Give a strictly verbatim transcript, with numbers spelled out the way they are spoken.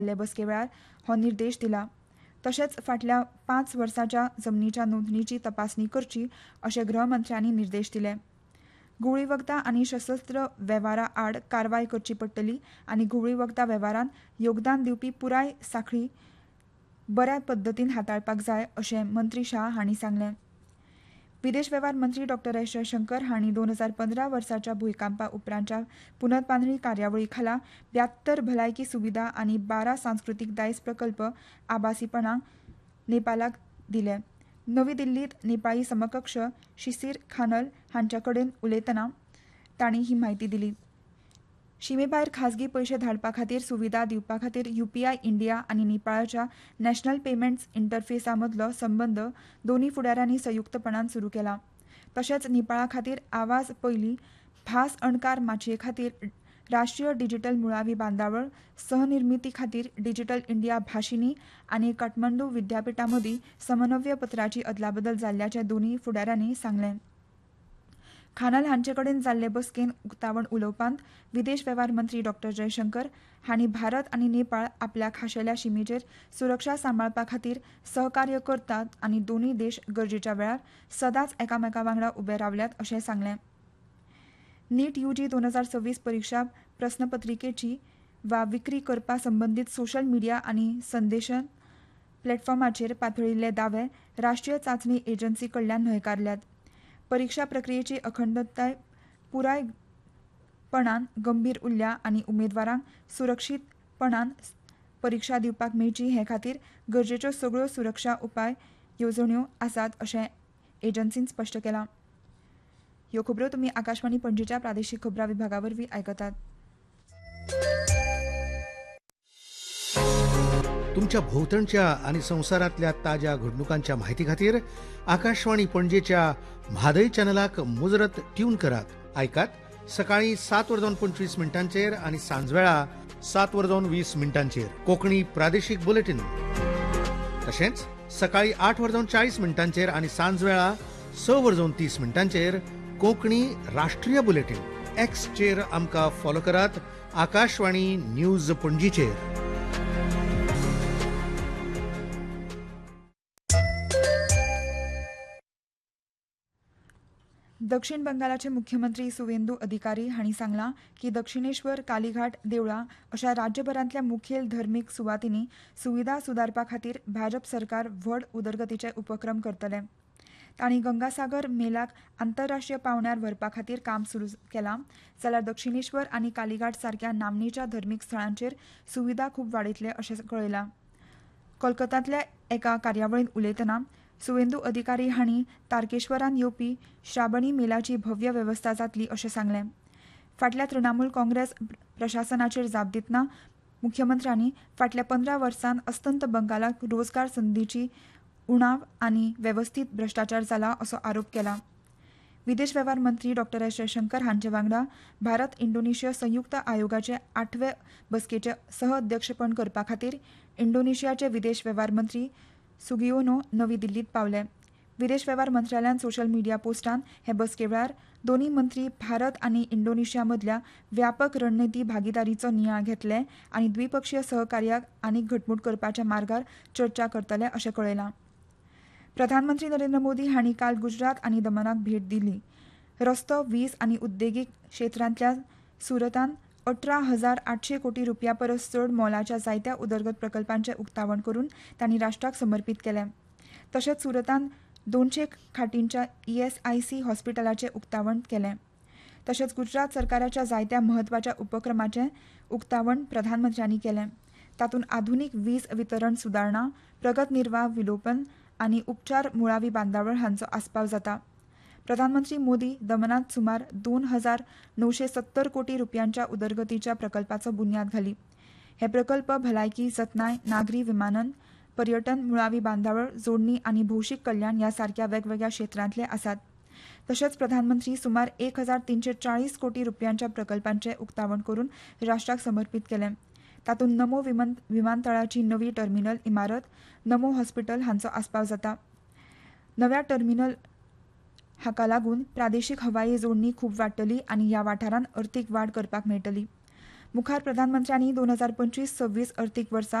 जाल्ले बसके वेळार हो निर्देश दिला. तशेंच फाटल्या पांच वर्सांच्या जमनीच्या नोंदणीची तपासणी करची अशें गृहमंत्र्यांनी निर्देश दिले. गुळी वखदां आनी सशस्त्र वेव्हारा आड कारवाय करची पडटली आनी गुळी वखदां वेव्हारांत योगदान दिवपी पुराय सांखळी बऱ्या पद्दतीन हाताळपाक जाय अशें मंत्री शाह हांणी सांगलें. विदेश वेव्हार मंत्री डॉ एस जयशंकर हांणी दोन हजार पंदरा वर्साच्या भुंयकांपा उपरांतच्या पुनर्बांदणी कार्यावळी खाला ब्यात्तर भलायकी सुविधा आनी बारा सांस्कृतीक दायज प्रकल्प आभासीपणान नेपाळाक दिले. नवी दिल्लीत नेपाळी समकक्ष शिशीर खानल हांचे कडेन उलयतना तांणी ही म्हायती दिली. शिमेभायर खाजगी पयशे धाडपा खातीर सुविधा दिवपा खातीर युपीआय इंडिया आनी नेपाळाच्या नॅशनल पेमेंट्स इंटरफेसा मदलो संबंद दोनूय फुडाऱ्यांनी संयुक्तपणान सुरू केला. तशेंच नेपाळा खातीर आवाज पयली भास अणकार माचये खातीर राष्ट्रीय डिजिटल मुळावी बांदावळ सहनिर्मिती खातीर डिजिटल इंडिया भाशिनी आनी काठमांडू विद्यापिठा मदीं समन्वय पत्राची अदलाबदल जाल्ल्याचें दोनूय फुडाऱ्यांनी सांगलें. खानल हांचे कडेन जाल्ले बसकेन उक्तावण उलोवपांत विदेश वेव्हार मंत्री डॉ जयशंकर हांणी भारत आनी नेपाळ आपल्या खाशेल्या शिमेचेर सुरक्षा सांबाळपा खातीर सहकार्य करतात आनी दोनूय देश गरजेच्या वेळार सदांच एकामेका वांगडा उबे रावल्यात अशें सांगलें. नीट यूजी दोन हजार सव्वीस परीक्षा प्रस्नपत्रिकेची वा विक्री करपा संबंदीत सोशल मिडिया आनी संदेशन प्लॅटफॉर्माचेर पातळिल्ले दावे राष्ट्रीय चांचणी एजन्सी कडल्यान न्हयकारल्यात. परीक्षा प्रक्रियेची अखंडताय पुरायपणान गंभीर उरल्या आनी उमेदवारांक सुरक्षीतपणान परीक्षा दिवपाक मेळची हे खातीर गरजेच्यो सगळ्यो सुरक्षा उपाय येवजण्यो आसात अशें एजन्सीन स्पश्ट केलां. ह्यो खबरो तुमी आकाशवाणी पणजीच्या प्रादेशीक खबरां विभागा वरवीं आयकतात. तुमच्या भोवतणच्या आनी संवसारांतल्या ताज्या घडणुकांच्या म्हायती खातीर आकाशवाणी पणजेच्या म्हादय चॅनलाक मुजरत ट्यून करात. आयकात सकाळीं सात वरदोन पंचवीस मिनटांचेर आनी सांजवेळा सात वरदोन वीस मिनटांचेर कोंकणी प्रादेशीक बुलेटिन. तशेंच सकाळीं आठ वरदोन चाळीस मिनटांचेर आनी सांजवेळा स वरदोन तीस मिनटांचेर कोंकणी राष्ट्रीय बुलेटिन. एक्सचेर आमकां फॉलो करात. आकाशवाणी न्यूज पणजीचेर. दक्षिण बंगालाचे मुख्यमंत्री सुवेंदू अधिकारी हांणी सांगलां की दक्षिणेश्वर कालीघाट देवळां अशा राज्यभरांतल्या मुखेल धर्मीक सुवातींनी सुविधा सुदारपा खातीर भाजप सरकार व्हड उदरगतीचे उपक्रम करतले. तांणी गंगासागर मेलाक आंतरराष्ट्रीय पांवड्यार व्हरपा खातीर काम सुरू केलां जाल्यार दक्षिणेश्वर आनी कालीघाट सारक्या नामनेच्या धर्मीक स्थळांचेर सुविधा खूब वाडयतले अशें कळयलां. कोलकात्यांतल्या एका कार्यावळींत उलयतना सुवेंदू अधिकारी हांणी तारकेश्वरान येवपी श्राबणी मेलाची भव्य वेवस्था जातली अशें सांगलें. फाटल्या तृणमूल काँग्रेस प्रशासनाचेर जाप दितना मुख्यमंत्र्यांनी फाटल्या पंदरा वर्सांत अस्तंत बंगालाक रोजगार संदीची उणाव आनी वेवस्थीत भ्रश्टाचार जाला असो आरोप केला. विदेश वेव्हार मंत्री डॉ एस जयशंकर हांचे वांगडा भारत इंडोनेशिया संयुक्त आयोगाचे आठवे बसकेचे सहअध्यक्षपण करपा खातीर इंडोनेशियाचे विदेश वेव्हार मंत्री सुगियोनो नवी दिल्लीत पावले. विदेश वेव्हार मंत्रालयान सोशल मिडिया पोस्टान हे बसके वेळार दोनूय मंत्री भारत आनी इंडोनेशिया मदल्या व्यापक रणनीती भागीदारीचो नियाळ घेतले आनी द्विपक्षीय सहकार्याक आनीक घटमूट करपाच्या मार्गार चर्चा करतले अशें कळयलां. प्रधानमंत्री नरेंद्र मोदी हांणी काल गुजरात आनी दमणाक भेट दिली. रस्तो वीज आनी उद्देगीक क्षेत्रांतल्या सुरतान अठरा हजार आठशे कोटी रुपया परस चड मोलाच्या जायत्या उदरगत प्रकल्पांचे उक्तावण करून तांणी राष्ट्राक समर्पीत केलें. तशेंच सुरतान दोनशे खाटींच्या ईएसआयसी हॉस्पिटलाचें उक्तावण केलें. तशेंच गुजरात सरकाराच्या जायत्या म्हत्वाच्या उपक्रमांचें उक्तावण प्रधानमंत्र्यांनी केलें. तातूंत आधुनीक वीज वितरण सुदारणा, प्रगत निर्वाह विलोपन आनी उपचार मुळावी बांदावळ हांचो आस्पाव जाता. प्रधानमंत्री मोदी दमणांत सुमार दोन हजार णवशे सत्तर कोटी रुपयांच्या उदरगतीच्या प्रकल्पाचो बुन्याद घाली. हे प्रकल्प भलायकी, जतनाय, नागरी विमानन, पर्यटन, मुळावी बांदावळ, जोडणी आनी भौशीक कल्याण ह्या सारक्या वेगवेगळ्या क्षेत्रांतले आसात. तशेंच प्रधानमंत्री सुमार एक हजार तीनशे चाळीस कोटी रुपयांच्या प्रकल्पांचे उक्तावण करून राष्ट्राक समर्पीत केलें. तातूंत नमो विमान विमानतळाची नवी टर्मिनल इमारत, नमो हॉस्पिटल हांचो आस्पाव जाता. नव्या टर्मिनल हाका लागून प्रादेशीक हवाई जोडणी खूब वाडटली आनी ह्या वाठारांत अर्थीक वाड करपाक मेळटली. मुखार प्रधानमंत्र्यांनी दोन हजार पंचवीस सव्वीस अर्थीक वर्सा